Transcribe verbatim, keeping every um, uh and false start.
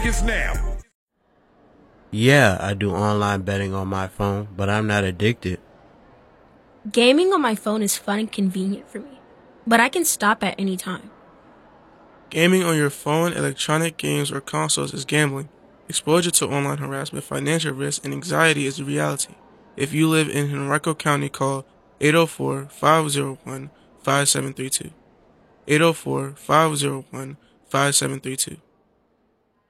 Vegas now. Yeah, I do online betting on my phone, but I'm not addicted. Gaming on my phone is fun and convenient for me, but I can stop at any time. Gaming on your phone, electronic games, or consoles is gambling. Exposure to online harassment, financial risk, and anxiety is a reality. If you live in Henrico County, call eight oh four, five oh one, five seven three two. eight oh four, five oh one, five seven three two.